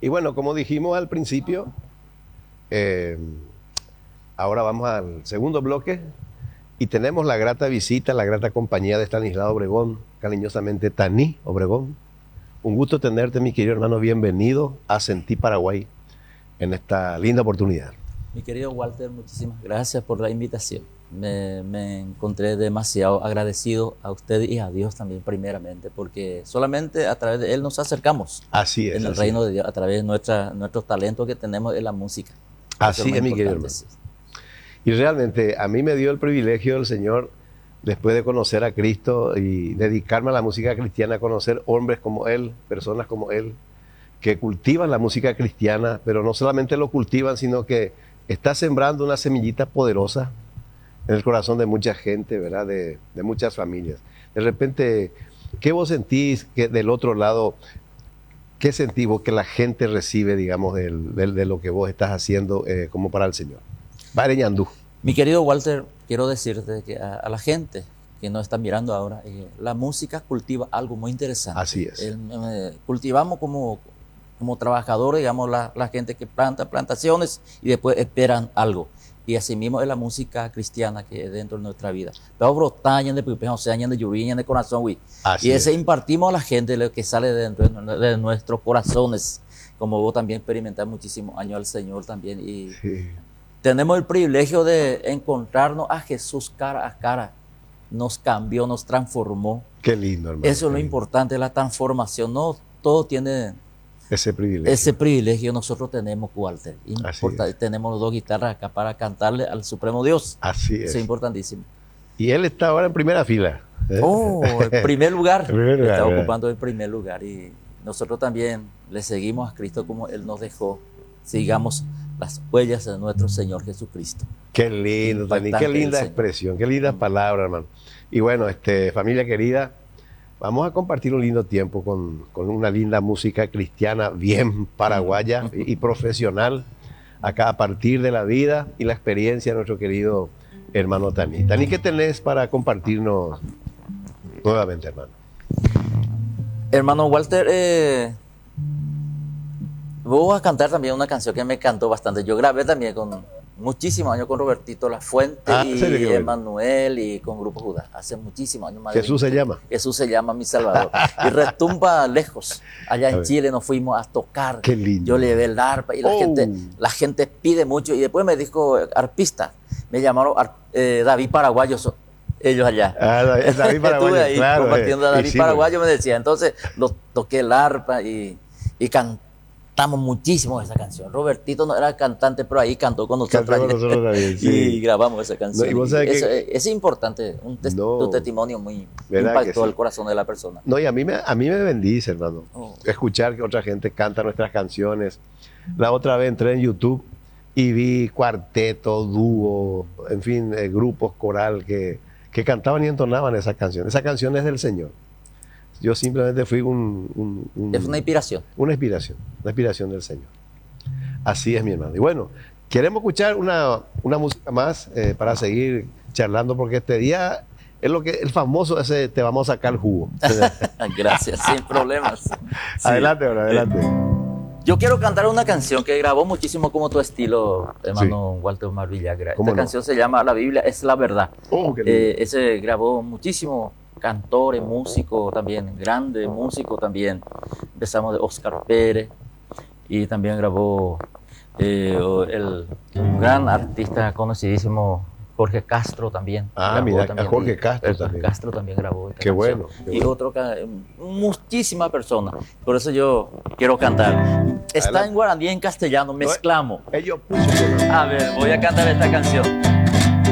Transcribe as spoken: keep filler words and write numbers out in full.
Y bueno, como dijimos al principio, eh, ahora vamos al segundo bloque y tenemos la grata visita, la grata compañía de Estanislao Obregón, cariñosamente Taní Obregón. Un gusto tenerte, mi querido hermano, bienvenido a Sentí Paraguay en esta linda oportunidad. Mi querido Walter, muchísimas gracias por la invitación. Me, me encontré demasiado agradecido a usted y a Dios también primeramente, porque solamente a través de Él nos acercamos. Así es. En el así reino es. de Dios, a través de nuestra, nuestros talentos que tenemos en la música. Así Eso es, mi querido hermano. sí. Y realmente a mí me dio el privilegio del Señor, después de conocer a Cristo y dedicarme a la música cristiana, a conocer hombres como Él, personas como Él, que cultivan la música cristiana, pero no solamente lo cultivan, sino que está sembrando una semillita poderosa en el corazón de mucha gente, ¿verdad? De, de muchas familias. De repente, ¿qué vos sentís que del otro lado, qué sentís vos que la gente recibe, digamos, del, del, de lo que vos estás haciendo eh, como para el Señor? Bareñandú. Mi querido Walter, quiero decirte que a, a la gente que nos está mirando ahora, eh, la música cultiva algo muy interesante. Así es. El, eh, cultivamos como, como trabajadores, digamos, la, la gente que planta plantaciones y después esperan algo. Y así mismo es la música cristiana que es dentro de nuestra vida. Pero brotañan de pipejo, se añan de lluvia, de corazón, güey. Y ese es. Impartimos a la gente lo que sale dentro de, de nuestros corazones. Como vos también experimentás muchísimos años al Señor también. Y sí. Tenemos el privilegio de encontrarnos a Jesús cara a cara. Nos cambió, nos transformó. Qué lindo, hermano. Eso es lo importante, la transformación. No todo tiene ese privilegio. Ese privilegio nosotros tenemos, Walter. Importa, tenemos dos guitarras acá para cantarle al Supremo Dios. Así es. Eso es importantísimo. Y él está ahora en primera fila. ¿eh? Oh, el primer lugar. el primer lugar está ¿verdad? Ocupando el primer lugar. Y nosotros también le seguimos a Cristo como Él nos dejó. Sigamos las huellas de nuestro Señor Jesucristo. Qué lindo, Tani, qué linda expresión, qué lindas palabras, hermano. Y bueno, este, familia querida, vamos a compartir un lindo tiempo con, con una linda música cristiana bien paraguaya y, y profesional, acá a partir de la vida y la experiencia de nuestro querido hermano Tani. Tani, ¿qué tenés para compartirnos nuevamente, hermano? Hermano Walter, eh... voy a cantar también una canción que me encantó bastante. Yo grabé también con muchísimos años con Robertito Lafuente ah, y Emanuel y con Grupo Judá. Hace muchísimos años. Más Jesús se llama. Jesús se llama mi Salvador. Y retumba lejos. Allá en Chile nos fuimos a tocar. Qué lindo. Yo llevé el arpa y la, oh. gente, la gente pide mucho. Y después me dijo arpista. Me llamaron eh, David Paraguayo. Ellos allá. Ah, David Paraguayo. Estuve ahí claro, compartiendo eh. a David sí, Paraguayo, me decía. Entonces lo, toqué el arpa y, y canté. Cantamos muchísimo esa canción. Robertito no era cantante, pero ahí cantó con nosotros. Cantó con nosotros también, sí. Y grabamos esa canción. No, y vos sabés es, que... es importante, un tes no, tu testimonio muy impactó sí. el corazón de la persona. No, y a mí me, a mí me bendice, hermano, oh. escuchar que otra gente canta nuestras canciones. La otra vez entré en YouTube y vi cuarteto, dúo, en fin, eh, grupos coral que, que cantaban y entonaban esa canción. Esa canción es del Señor. Yo simplemente fui un, un, un... Es una inspiración. Una inspiración, una inspiración del Señor. Así es, mi hermano. Y bueno, queremos escuchar una, una música más eh, para seguir charlando, porque este día es lo que el famoso ese te vamos a sacar el jugo. Gracias, sin problemas. Sí. Adelante, bro, adelante. Yo quiero cantar una canción que grabó muchísimo como tu estilo, hermano sí. Walter Omar Villagra. Esta no? canción se llama La Biblia es la verdad. Oh, qué eh, ese grabó muchísimo. Cantores, músico también, grande músico también. Empezamos de Oscar Pérez y también grabó eh, el un gran artista conocidísimo Jorge Castro también. Ah, mira, también, Jorge y, Castro Jorge también. Castro también grabó. Qué canción. Bueno. Qué y bueno. otro, muchísimas personas. Por eso yo quiero cantar. Está Adelante. En guaraní y en castellano, mezclamos. Ellos A ver, voy a cantar esta canción.